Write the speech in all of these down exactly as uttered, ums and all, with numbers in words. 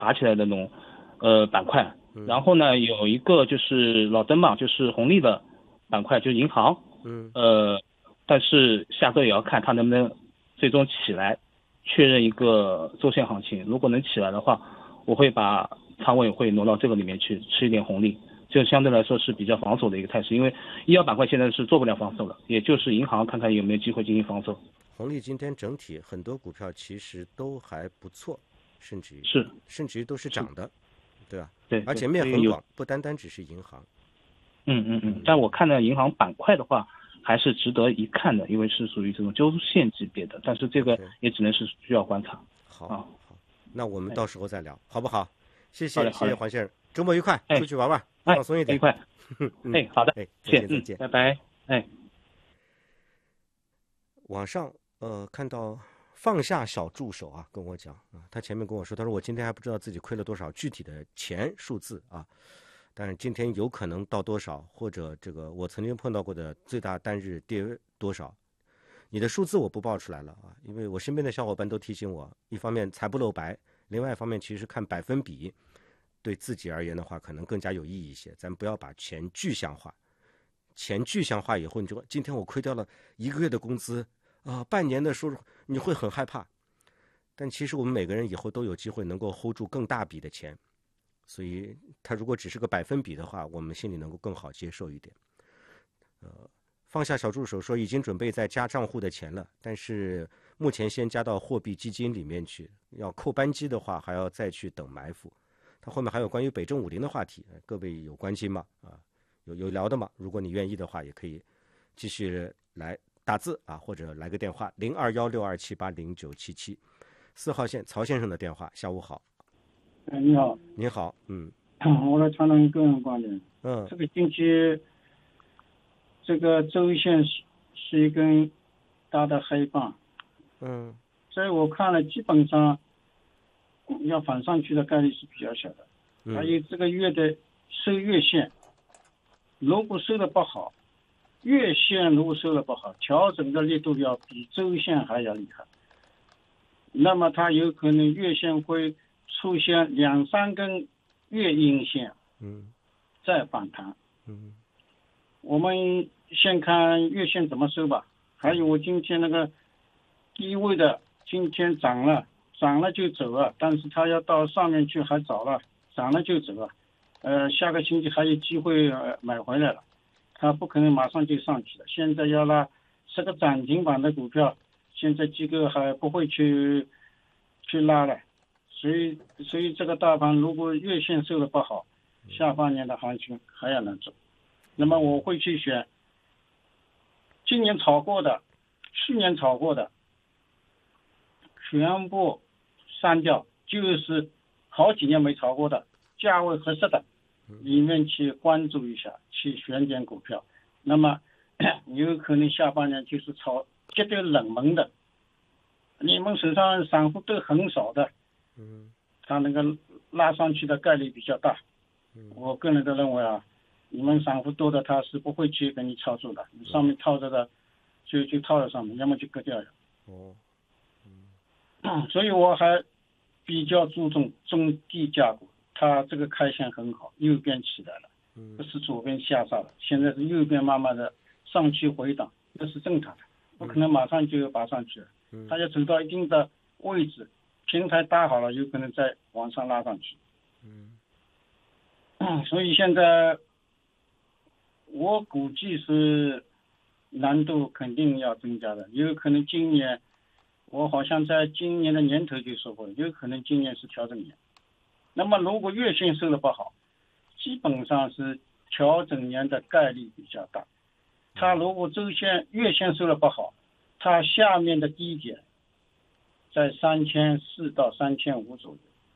爬起来的那种呃板块。 嗯然后呢，有一个就是老登嘛，就是红利的板块，就是银行。 嗯呃，但是下周也要看它能不能最终起来，确认一个周线行情。如果能起来的话，我会把仓位会挪到这个里面去吃一点红利。这相对来说是比较防守的一个态势，因为医药板块现在是做不了防守了，也就是银行看看有没有机会进行防守。 红利今天整体很多股票其实都还不错，甚至于是甚至于都是是， 涨的，对吧？ 对对， 而且面所以有很广，不单单只是银行。 嗯嗯嗯， 嗯但我看呢，银行板块的话还是值得一看的，因为是属于这种周线级别的，但是这个 ，OK， 也只能是需要观察好， 啊。 好，那我们哎， 到时候再聊，好不好？谢谢， 好嘞好嘞。 谢谢黄先生，周末愉快， 哎出去玩玩， 哎， 放松一点。 愉快。 嗯， 哎，好的， 哎，再谢谢， 见，再嗯， 见。 拜拜。哎。 网上呃看到放下小助手啊跟我讲啊，他前面跟我说，他说我今天还不知道自己亏了多少具体的钱数字啊，但是今天有可能到多少，或者这个我曾经碰到过的最大单日跌多少，你的数字我不报出来了啊，因为我身边的小伙伴都提醒我，一方面财不露白，另外一方面其实看百分比对自己而言的话可能更加有意义一些，咱不要把钱具象化，钱具象化以后，你就今天我亏掉了一个月的工资啊、呃半年的收入，你会很害怕。但其实我们每个人以后都有机会能够 hold 住更大笔的钱，所以它如果只是个百分比的话，我们心里能够更好接受一点。呃，放下小助手说已经准备在加账户的钱了，但是目前先加到货币基金里面去，要扣扳机的话还要再去等埋伏。它后面还有关于北证五零的话题，各位有关心吗？啊，有有聊的吗？如果你愿意的话，也可以继续来打字啊，或者来个电话零二幺六二七八零九七七，四号线曹先生的电话。下午好。 哎，你好。 您好。嗯我来谈谈个人观点。 嗯这个近期这个周线是是一根大的黑棒， 嗯所以我看了基本上要反上去的概率是比较小的。还嗯有这个月的收月线，如果收的不好，月线如果收的不好，调整的力度要比周线还要厉害，那么它有可能月线会出现两三根月阴线嗯再反弹。 嗯我们先看月线怎么收吧。还有我今天那个低位的，今天涨了，涨了就走了，但是它要到上面去还早了，涨了就走了。呃，下个星期还有机会、呃、买回来了，它不可能马上就上去了。现在要拉这个涨停板的股票，现在机构还不会去去拉了，所以所以这个大盘如果月线收的不好，下半年的行情还要难走。那么我会去选今年炒过的、去年炒过的，全部删掉，就是好几年没炒过的，价位合适的，里面去关注一下，去选点股票。那么有可能下半年就是炒绝对冷门的，你们手上散户都很少的， 嗯它那个拉上去的概率比较大。我个人都认为啊，你们散户多的他是不会去跟你操作的，你上面套着的就就套在上面，要么就割掉了。 哦所以我还比较注重中低价股，它这个开线很好，右边起来了，不是左边下杀了，现在是右边慢慢的上去回档，这是正常的，不可能马上就拔上去了，它要走到一定的位置，平台搭好了，有可能再往上拉上去。所以现在我估计是难度肯定要增加的，有可能今年我好像在今年的年头就说过，有可能今年是调整年。那么如果月线收的不好，基本上是调整年的概率比较大。它如果周线、月线收的不好，它下面的低点在三千四到三千五左右。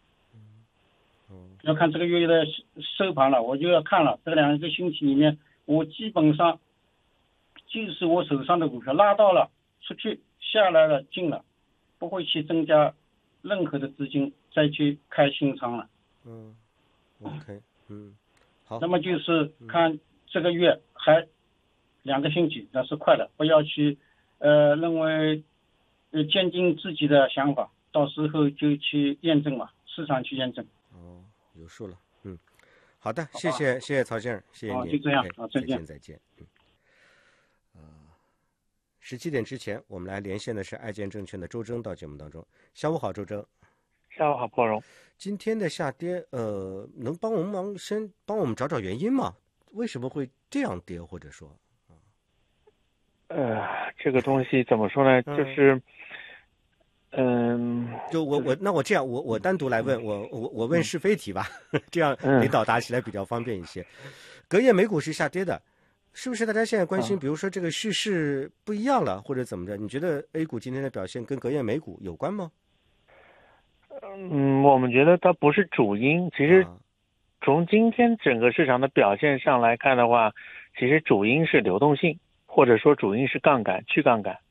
要看这个月的收盘了，我就要看了这两个星期里面，我基本上就是我手上的股票拉到了出去，下来了进了，不会去增加任何的资金再去开新仓了。 嗯 OK 嗯好。 那么就是看这个月还两个星期，那是快的，不要去呃认为呃坚定自己的想法，到时候就去验证嘛， 市场区间整。 哦，有数了。嗯，好的，谢谢谢谢曹先生，谢谢您。 就这样， 好， 再见再见。嗯，呃，十七点之前，我们来连线的是爱建证券的周征到节目当中。下午好，周征。 下午好，波荣。 今天的下跌，呃，能帮我们忙先帮我们找找原因吗？为什么会这样跌，或者说？ 呃，这个东西怎么说呢？就是，嗯， 就我我那我这样，我我单独来问，我我我问是非题吧，这样领导答起来比较方便一些。隔夜美股是下跌的，是不是大家现在关心？比如说这个叙事不一样了，或者怎么着？你觉得 A 股今天的表现跟隔夜美股有关吗？ 嗯，我们觉得它不是主因。其实从今天整个市场的表现上来看的话，其实主因是流动性。或者说主因是杠杆去杠杆。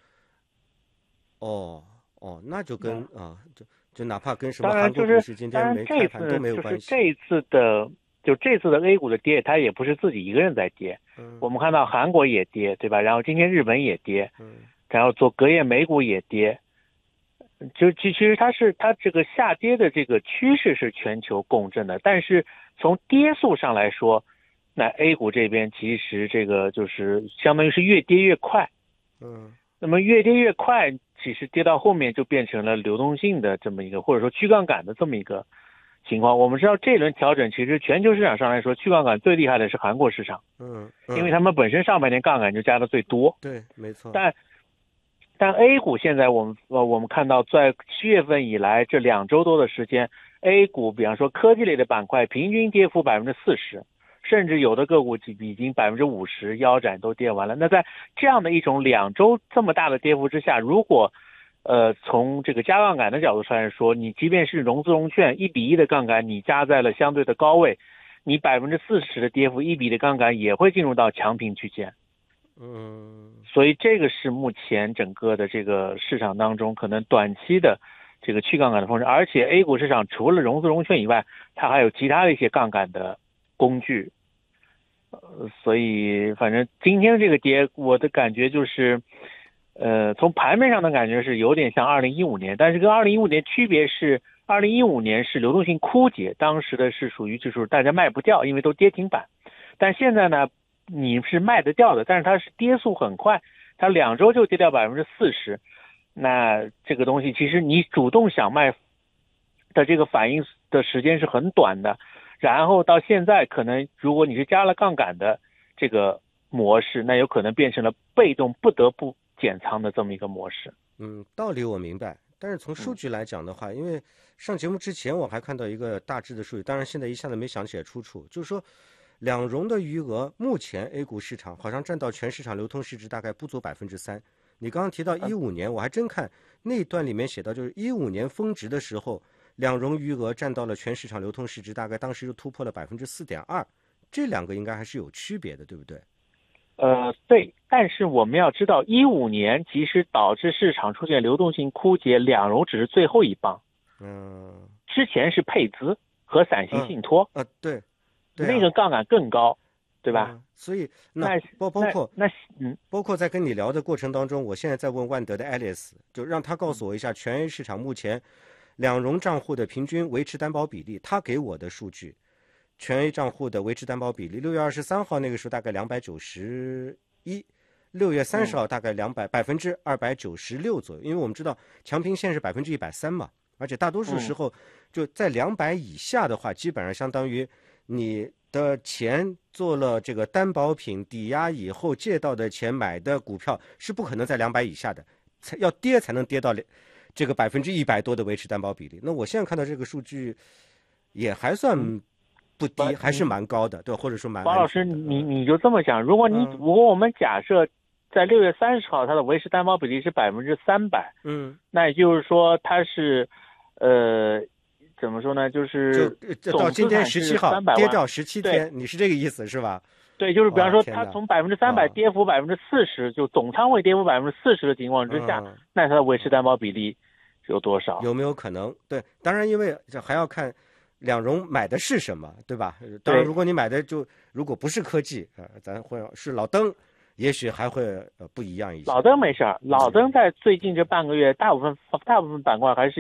哦哦，那就跟、嗯、啊，就就哪怕跟什么韩国股市今天没开盘都没有关系。 这一次的就这次的 A 股的跌，它也不是自己一个人在跌。嗯，我们看到韩国也跌，对吧？然后今天日本也跌，嗯，然后做隔夜美股也跌。就其实它是它这个下跌的这个趋势是全球共振的，但是从跌速上来说。那 A 股这边其实这个就是相当于是越跌越快，嗯，那么越跌越快，其实跌到后面就变成了流动性的这么一个，或者说去杠杆的这么一个情况。我们知道这轮调整其实全球市场上来说，去杠杆最厉害的是韩国市场，嗯，嗯因为他们本身上半年杠杆就加的最多， 对，没错。 但但 A 股现在我们呃我们看到在七月份以来这两周多的时间 ，A 股比方说科技类的板块平均跌幅百分之四十。甚至有的个股已经百分之五十腰斩都跌完了。那在这样的一种两周这么大的跌幅之下，如果呃从这个加杠杆的角度上来说，你即便是融资融券一比一的杠杆，你加在了相对的高位，你百分之四十的跌幅，一比的杠杆也会进入到强平区间。嗯，所以这个是目前整个的这个市场当中可能短期的这个去杠杆的方式，而且 A 股市场除了融资融券以外，它还有其他的一些杠杆的工具。呃，所以反正今天这个跌，我的感觉就是，呃，从盘面上的感觉是有点像二零一五年，但是跟二零一五年区别是，二零一五年是流动性枯竭，当时的是属于就是大家卖不掉，因为都跌停板，但现在呢，你是卖得掉的，但是它是跌速很快，它两周就跌掉百分之四十，那这个东西其实你主动想卖的这个反应的时间是很短的。然后到现在可能如果你是加了杠杆的这个模式，那有可能变成了被动不得不减仓的这么一个模式。 嗯，道理我明白，但是从数据来讲的话、嗯、因为上节目之前我还看到一个大致的数据，当然现在一下子没想起来出处，就是说两融的余额目前 A 股市场好像占到全市场流通市值大概不足百分之三。你刚刚提到一五年、嗯、我还真看那段里面写到，就是一五年峰值的时候两融余额占到了全市场流通市值，大概当时就突破了百分之四点二，这两个应该还是有区别的，对不对？ 呃，对，但是我们要知道，一五年即使导致市场出现流动性枯竭，两融只是最后一棒，嗯，之前是配资和散型信托， 啊、嗯呃，对，对啊、 那个杠杆更高，对吧？ 嗯、所以那包包括那嗯， 包括在跟你聊的过程当中，我现在在问万德的 Alice， 就让他告诉我一下全 A 市场目前两融账户的平均维持担保比例，他给我的数据，全 A 账户的维持担保比例，六月二十三号那个时候大概两百九十一，六月三十号大概两百百分之二百九十六左右，因为我们知道强平线是百分之一百三嘛，而且大多数时候就在两百以下的话，基本上相当于你的钱做了这个担保品抵押以后借到的钱买的股票是不可能在两百以下的，才要跌才能跌到这个百分之一百多的维持担保比例。那我现在看到这个数据也还算不低，嗯、还是蛮高的，对，或者说蛮。 王老师，你你就这么想，如果你、嗯、如果我们假设在六月三十号它的维持担保比例是百分之三百，嗯，那也就是说它是呃怎么说呢？就是就到今天十七号跌掉十七天，你是这个意思是吧？ 对，就是比方说它从百分之三百跌幅百分之四十，就总仓位跌幅百分之四十的情况之下，嗯、那它的维持担保比例有多少？ 有没有可能？对，当然因为这还要看两融买的是什么，对吧？当然，如果你买的就如果不是科技，呃，咱会是老登，也许还会呃不一样一些。 老登没事儿，老登在最近这半个月，大部分大部分板块还是有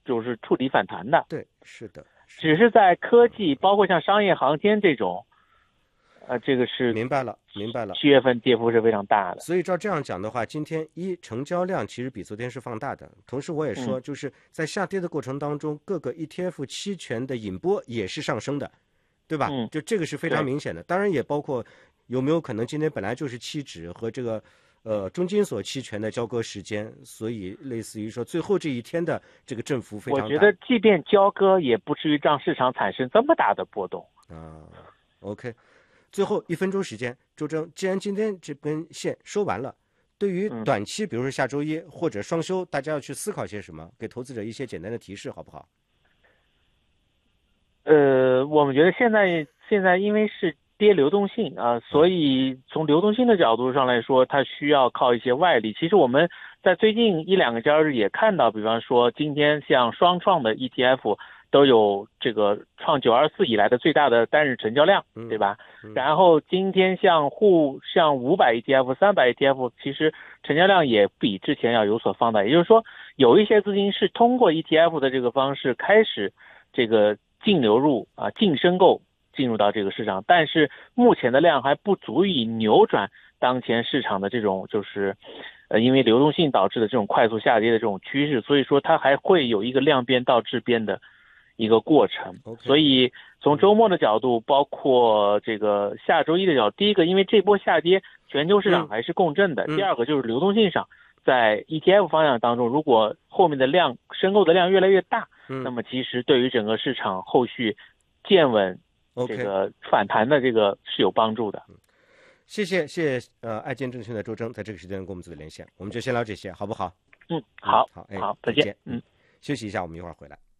就是触底反弹的。 对，是的，是的只是在科技，包括像商业航天这种，呃，这个是明白了，明白了。 七月份跌幅是非常大的。 所以照这样讲的话，今天一成交量其实比昨天是放大的，同时我也说，就是在下跌的过程当中，各个 E T F 期权的引波也是上升的，对吧？ 嗯， 就这个是非常明显的。当然也包括有没有可能今天本来就是期指和这个呃中金所期权的交割时间，所以类似于说最后这一天的这个振幅非常大。 我觉得即便交割也不至于让市场产生这么大的波动啊。OK。最后一分钟时间，周征，既然今天这根线收完了，对于短期，比如说下周一或者双休，大家要去思考些什么？给投资者一些简单的提示，好不好？ 呃，我们觉得现在现在因为是跌流动性啊、呃，所以从流动性的角度上来说，它需要靠一些外力。其实我们在最近一两个交易日也看到，比方说今天像双创的 E T F。都有这个创九二四以来的最大的单日成交量，对吧？嗯嗯、然后今天像沪像五百 E T F、三百 E T F， 其实成交量也比之前要有所放大。也就是说，有一些资金是通过 E T F 的这个方式开始这个净流入啊、净申购进入到这个市场，但是目前的量还不足以扭转当前市场的这种就是呃因为流动性导致的这种快速下跌的这种趋势，所以说它还会有一个量变到质变的一个过程。 okay. 所以从周末的角度，包括这个下周一的角度，第一个因为这波下跌全球市场还是共振的、嗯、第二个就是流动性上，在 E T F 方向当中，如果后面的量申购的量越来越大、嗯、那么其实对于整个市场后续见稳这个反弹的这个是有帮助的。 okay. 谢谢谢谢呃爱建证券的周征在这个时间跟我们做的连线，我们就先聊这些好不好？ 嗯，好， 好，哎， 好，再见。嗯， 休息一下，我们一会儿回来。